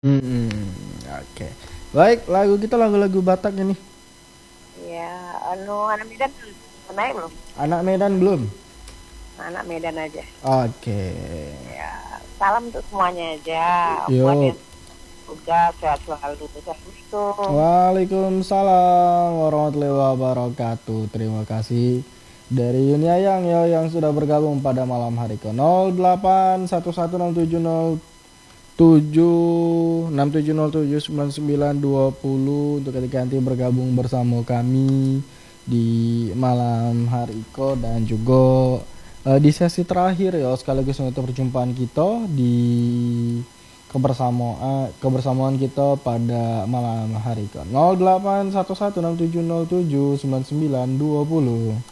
Oke. Baik, lagu kita lagu-lagu Batak ini. Ya, anak Medan naik belum? Anak Medan belum? Anak Medan aja. Oke. Ya, salam untuk semuanya aja. Buat Yuk. yang udah sehat selalu. Assalamualaikum. Waalaikumsalam warahmatullahi wabarakatuh. Terima kasih dari Yuniayang ya yang sudah bergabung pada malam hari ke 0811607067 untuk ketika nanti bergabung bersama kami di malam hari ko dan juga di sesi terakhir ya sekaligus untuk perjumpaan kita di kebersamaan kita pada malam hari ke 081160707920.